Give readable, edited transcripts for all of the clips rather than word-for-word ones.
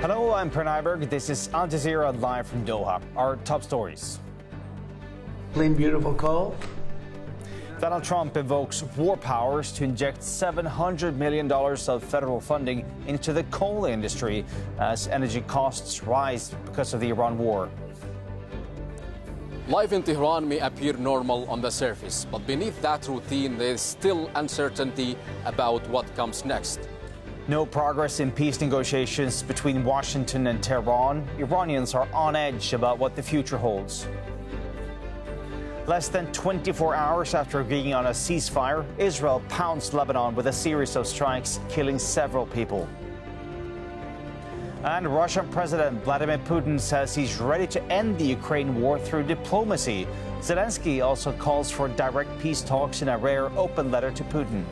Hello, I'm Pranay Berg. This is Al Jazeera live from Doha. Our top stories. Clean, beautiful coal. Donald Trump invokes war powers to inject $700 million of federal funding into the coal industry as energy costs rise because of the Iran war. Life in Tehran may appear normal on the surface, but beneath that routine, there is still uncertainty about what comes next. No progress in peace negotiations between Washington and Tehran. Iranians are on edge about what the future holds. Less than 24 hours after agreeing on a ceasefire, Israel pounced Lebanon with a series of strikes, killing several people. And Russian President Vladimir Putin says he's ready to end the Ukraine war through diplomacy. Zelensky also calls for direct peace talks in a rare open letter to Putin.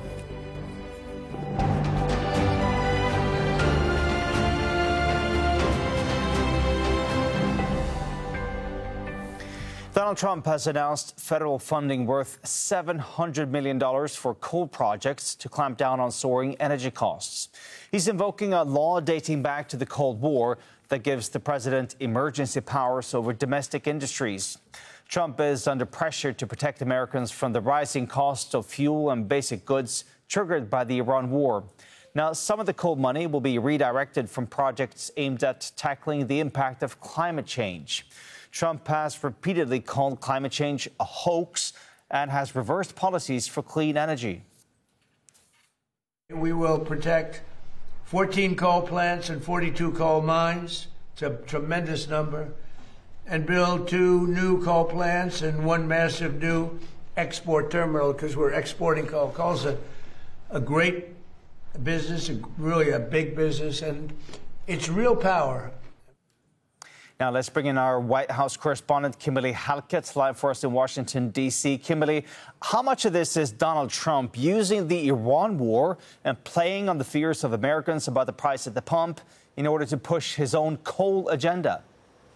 Donald Trump has announced federal funding worth $700 million for coal projects to clamp down on soaring energy costs. He's invoking a law dating back to the Cold War that gives the president emergency powers over domestic industries. Trump is under pressure to protect Americans from the rising cost of fuel and basic goods triggered by the Iran war. Now, some of the coal money will be redirected from projects aimed at tackling the impact of climate change. Trump has repeatedly called climate change a hoax and has reversed policies for clean energy. We will protect 14 coal plants and 42 coal mines. It's a tremendous number. And build 2 new coal plants and 1 massive new export terminal because we're exporting coal. Coal's a great business, really a big business, and it's real power. Now, let's bring in our White House correspondent, Kimberly Halkett, live for us in Washington, D.C. Kimberly, how much of this is Donald Trump using the Iran war and playing on the fears of Americans about the price at the pump in order to push his own coal agenda?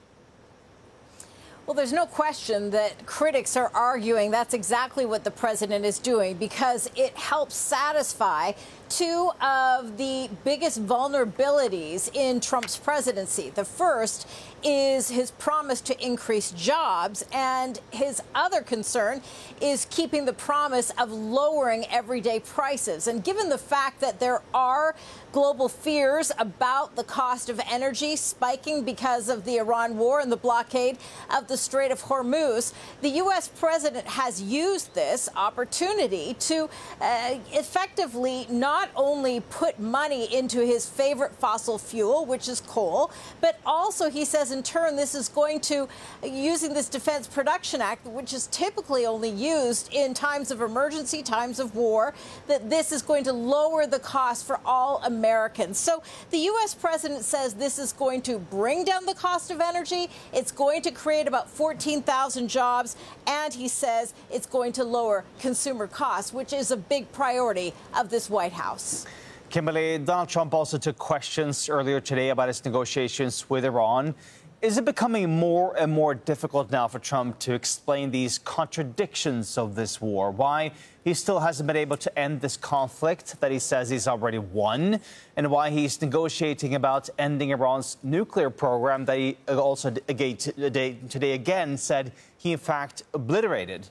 Well, there's no question that critics are arguing that's exactly what the president is doing because it helps satisfy 2 of the biggest vulnerabilities in Trump's presidency. The first is his promise to increase jobs, and his other concern is keeping the promise of lowering everyday prices. And given the fact that there are global fears about the cost of energy spiking because of the Iran war and the blockade of the Strait of Hormuz, the U.S. president has used this opportunity to effectively not only put money into his favorite fossil fuel, which is coal, but also, he says, in turn, this is going to, using this Defense Production Act, which is typically only used in times of emergency, times of war, that this is going to lower the cost for all Americans. So the U.S. president says this is going to bring down the cost of energy. It's going to create about 14,000 jobs. And he says it's going to lower consumer costs, which is a big priority of this White House. Kimberly, Donald Trump also took questions earlier today about his negotiations with Iran. Is it becoming more and more difficult now for Trump to explain these contradictions of this war? Why he still hasn't been able to end this conflict that he says he's already won, and why he's negotiating about ending Iran's nuclear program that he also today again said he in fact obliterated?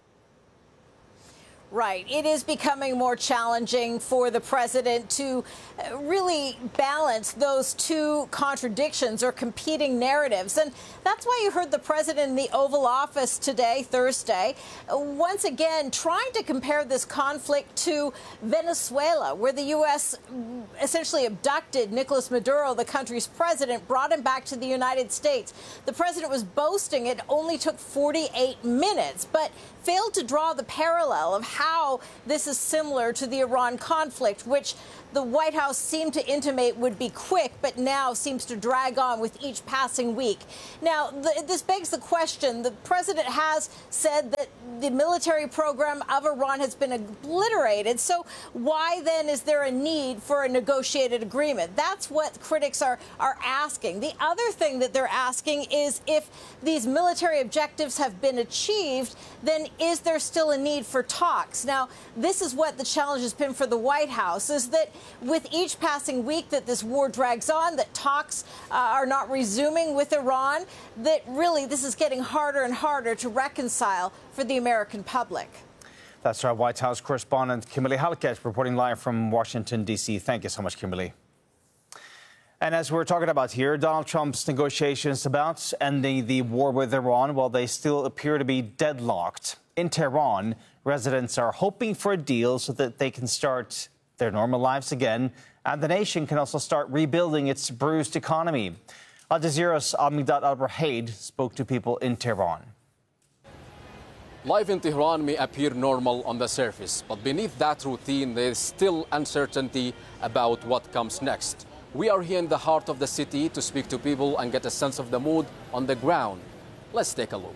Right. It is becoming more challenging for the president to really balance those 2 contradictions or competing narratives. And that's why you heard the president in the Oval Office today, Thursday, once again trying to compare this conflict to Venezuela, where the U.S. essentially abducted Nicolas Maduro, the country's president, brought him back to the United States. The president was boasting it only took 48 minutes, but failed to draw the parallel of how this is similar to the Iran conflict, which the White House seemed to intimate would be quick, but now seems to drag on with each passing week. Now, this begs the question. The president has said that the military program of Iran has been obliterated. So why then is there a need for a negotiated agreement? That's what critics are asking. The other thing that they're asking is if these military objectives have been achieved, then is there still a need for talks? talks. Now, this is what the challenge has been for the White House, is that with each passing week that this war drags on, that talks are not resuming with Iran, that really this is getting harder and harder to reconcile for the American public. That's our White House correspondent, Kimberly Halkett, reporting live from Washington, D.C. Thank you so much, Kimberly. And as we're talking about here, Donald Trump's negotiations about ending the war with Iran, well, they still appear to be deadlocked. In Tehran, residents are hoping for a deal so that they can start their normal lives again, and the nation can also start rebuilding its bruised economy. Al Jazeera's Amigdad Al-Rahaid spoke to people in Tehran. Life in Tehran may appear normal on the surface, but beneath that routine, there is still uncertainty about what comes next. We are here in the heart of the city to speak to people and get a sense of the mood on the ground. Let's take a look.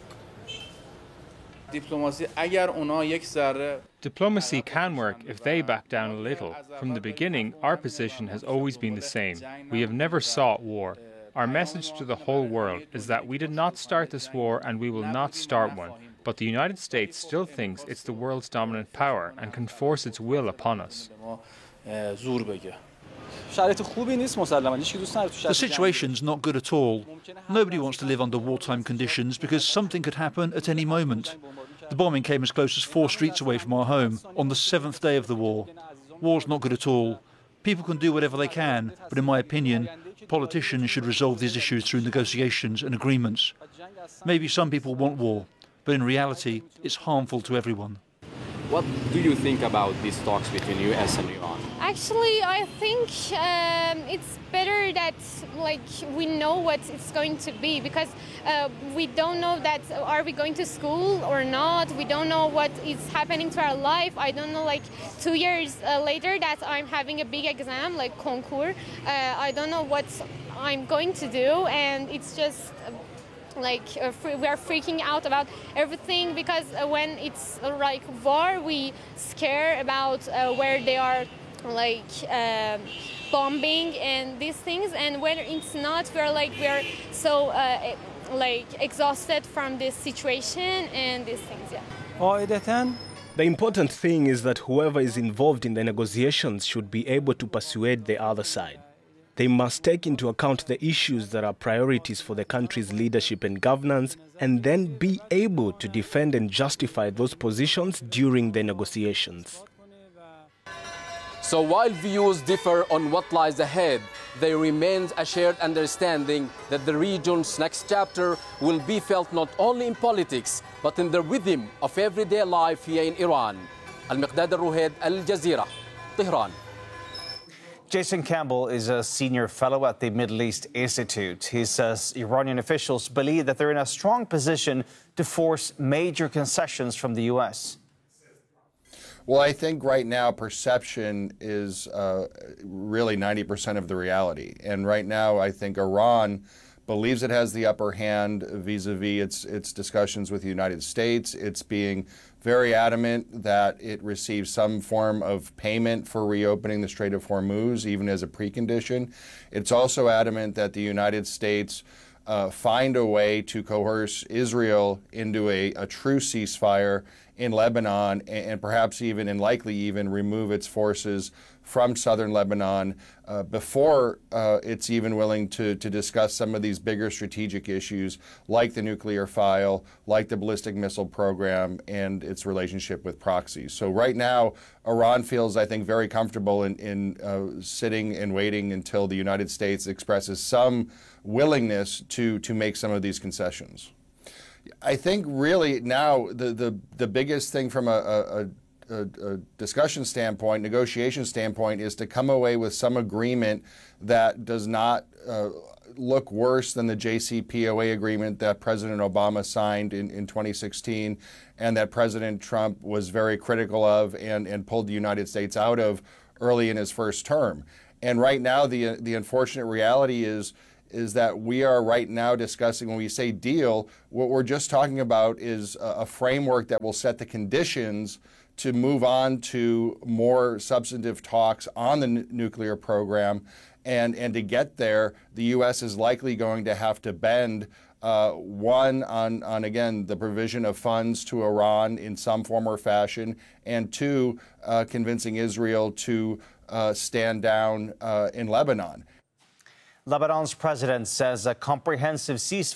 Diplomacy can work if they back down a little. From the beginning, our position has always been the same. We have never sought war. Our message to the whole world is that we did not start this war and we will not start one. But the United States still thinks it's the world's dominant power and can force its will upon us. The situation's not good at all. Nobody wants to live under wartime conditions because something could happen at any moment. The bombing came as close as 4 streets away from our home on the 7th day of the war. War's not good at all. People can do whatever they can, but in my opinion, politicians should resolve these issues through negotiations and agreements. Maybe some people want war, but in reality, it's harmful to everyone. What do you think about these talks between US and Iran? Actually, I think it's better that we know what it's going to be, because we don't know that are we going to school or not. We don't know what is happening to our life. I don't know, 2 years later that I'm having a big exam like concours. I don't know what I'm going to do, and it's just we are freaking out about everything, because when it's like war, we scare about where they are bombing and these things, and when it's not, we're so exhausted from this situation and these things. The important thing is that whoever is involved in the negotiations should be able to persuade the other side. They must take into account the issues that are priorities for the country's leadership and governance, and then be able to defend and justify those positions during the negotiations. So while views differ on what lies ahead, there remains a shared understanding that the region's next chapter will be felt not only in politics, but in the rhythm of everyday life here in Iran. Al-Miqdad Al-Rahaid, Al Jazeera, Tehran. Jason Campbell is a senior fellow at the Middle East Institute. He says Iranian officials believe that they're in a strong position to force major concessions from the U.S. Well, I think right now perception is really 90% of the reality. And right now, I think Iran believes it has the upper hand vis-a-vis its discussions with the United States. It's being very adamant that it receives some form of payment for reopening the Strait of Hormuz, even as a precondition. It's also adamant that the United States find a way to coerce Israel into a true ceasefire in Lebanon, and perhaps even, and likely even, remove its forces from southern Lebanon before it's even willing to discuss some of these bigger strategic issues like the nuclear file, like the ballistic missile program, and its relationship with proxies. So right now, Iran feels, I think, very comfortable in sitting and waiting until the United States expresses some willingness to make some of these concessions. I think really now the biggest thing from a discussion standpoint, negotiation standpoint, is to come away with some agreement that does not look worse than the JCPOA agreement that President Obama signed in 2016 and that President Trump was very critical of and pulled the United States out of early in his first term. And right now the unfortunate reality is that we are right now discussing, when we say deal, what we're just talking about is a framework that will set the conditions to move on to more substantive talks on the nuclear program. And to get there, the U.S. is likely going to have to bend, one, on, again, the provision of funds to Iran in some form or fashion, and two, convincing Israel to stand down in Lebanon. Lebanon's president says a comprehensive ceasefire